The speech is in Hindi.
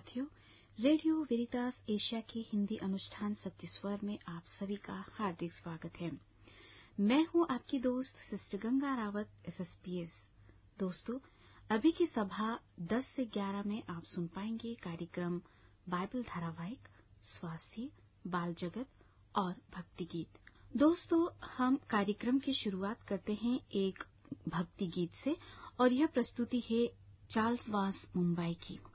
साथियों, रेडियो वेरितास एशिया के हिंदी अनुष्ठान सत्य स्वर में आप सभी का हार्दिक स्वागत है। मैं हूं आपकी दोस्त सिस्टर गंगा रावत, SSPS। दोस्तों, अभी की सभा 10 से 11 में आप सुन पाएंगे कार्यक्रम बाइबल धारावाहिक, स्वास्थ्य, बाल जगत और भक्ति गीत। दोस्तों, हम कार्यक्रम की शुरुआत करते हैं एक भक्ति गीत से और यह प्रस्तुति है चार्ल्स वास मुंबई की।